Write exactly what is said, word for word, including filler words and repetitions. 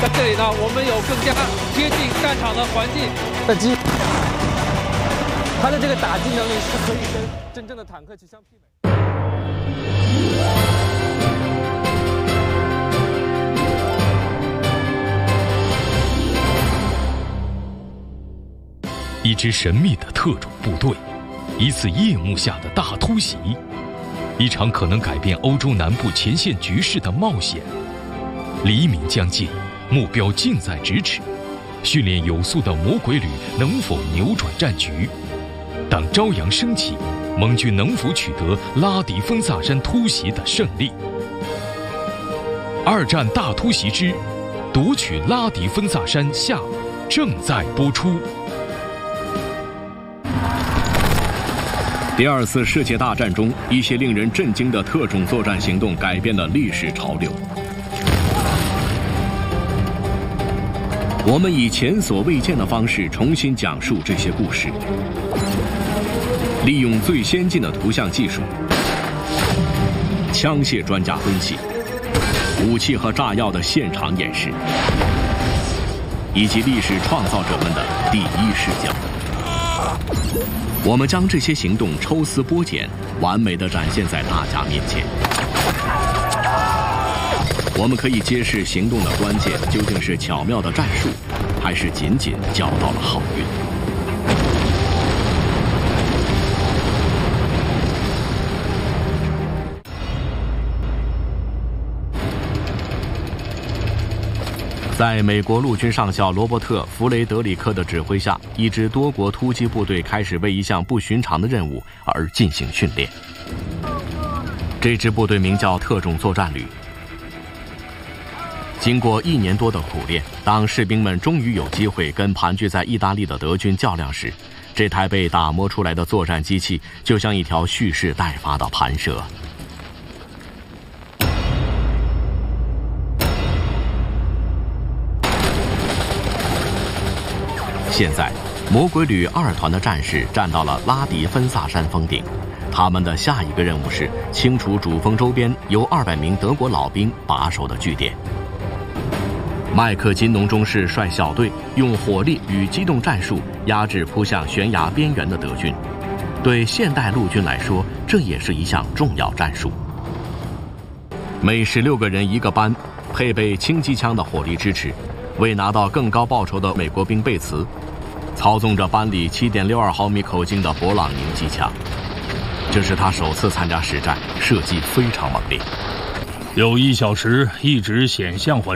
在这里呢，我们有更加接近战场的环境。 的机，它的这个打击能力是可以跟真正的坦克去相媲美。 一支神秘的特种部队，一次夜幕下的大突袭，一场可能改变欧洲南部前线局势的冒险。黎明将近，目标近在咫尺，训练有素的魔鬼旅能否扭转战局？当朝阳升起，盟军能否取得拉迪芬萨山突袭的胜利？二战大突袭之夺取拉迪芬萨山下正在播出。 第二次世界大战中，一些令人震惊的特种作战行动改变了历史潮流。我们以前所未见的方式重新讲述这些故事，利用最先进的图像技术、枪械专家分析、武器和炸药的现场演示，以及历史创造者们的第一视角。我们将这些行动抽丝剥茧，完美地展现在大家面前。我们可以揭示行动的关键究竟是巧妙的战术，还是仅仅交到了好运。在美国陆军上校罗伯特·弗雷德里克的指挥下，一支多国突击部队开始为一项不寻常的任务而进行训练。这支部队名叫特种作战旅。经过一年多的苦练，当士兵们终于有机会跟盘踞在意大利的德军较量时，这台被打磨出来的作战机器就像一条蓄势待发的盘蛇。现在，魔鬼旅二团的战士站到了拉迪芬萨山峰顶，他们的下一个任务是清除主峰周边由二百名德国老兵把守的据点。麦克金农中士率小队用火力与机动战术压制扑向悬崖边缘的德军，对现代陆军来说，这也是一项重要战术。每十六个人一个班，配备轻机枪的火力支持。为拿到更高报酬的美国兵贝茨，操纵着班里 七点六二毫米口径的勃朗宁机枪。这是他首次参加实战，射击非常猛烈。 有一小时一直险象环